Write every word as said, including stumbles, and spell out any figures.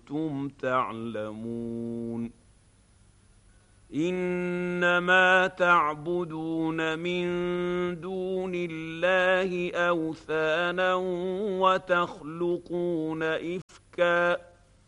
كنتم تعلمون إنما تعبدون من دون الله أوثانا وتخلقون إفكا